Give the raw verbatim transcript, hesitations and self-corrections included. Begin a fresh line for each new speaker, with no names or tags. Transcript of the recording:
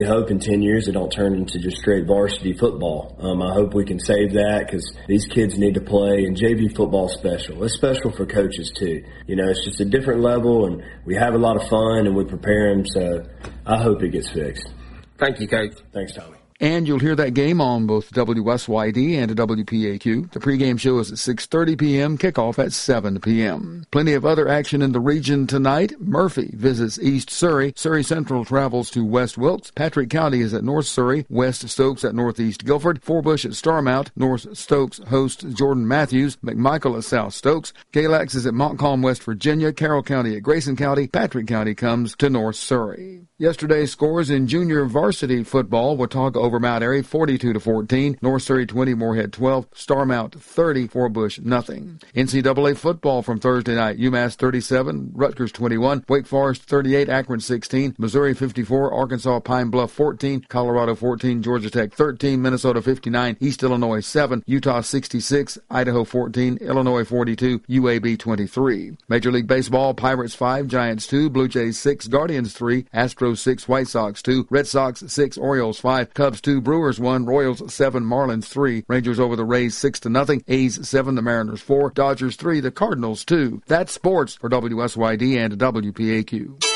I hope in ten years it don't turn into just straight varsity football. Um, I hope we can save that because these kids need to play, and J V football's special. It's special for coaches too. You know, it's just a different level, and we have a lot of fun, and we prepare them, so I hope it gets fixed.
Thank you, Coach.
Thanks, Tommy.
And you'll hear that game on both W S Y D and W P A Q. The pregame show is at six thirty p.m., kickoff at seven p.m. Plenty of other action in the region tonight. Murphy visits East Surrey. Surrey Central travels to West Wilkes. Patrick County is at North Surrey. West Stokes at Northeast Guilford. Forbush at Starmount. North Stokes hosts Jordan Matthews. McMichael at South Stokes. Galax is at Montcalm, West Virginia. Carroll County at Grayson County. Patrick County comes to North Surrey. Yesterday's scores in junior varsity football. Watauga over Mount Airy, forty-two to fourteen. North Surrey twenty, Moorhead twelve. Starmount thirty, Forbush nothing. N C double A football from Thursday night. UMass thirty-seven, Rutgers twenty-one. Wake Forest thirty-eight, Akron sixteen. Missouri fifty-four, Arkansas Pine Bluff fourteen. Colorado fourteen, Georgia Tech thirteen. Minnesota fifty-nine, East Illinois seven. Utah sixty-six, Idaho fourteen. Illinois forty-two, U A B twenty-three. Major League Baseball, Pirates five, Giants two. Blue Jays six, Guardians three. Astros six, White Sox two. Red Sox six, Orioles five. Cubs two, Brewers one. Royals seven, Marlins three. Rangers over the Rays six to nothing. A's seven, the Mariners four. Dodgers three, the Cardinals two. That's sports for W S Y D and W P A Q.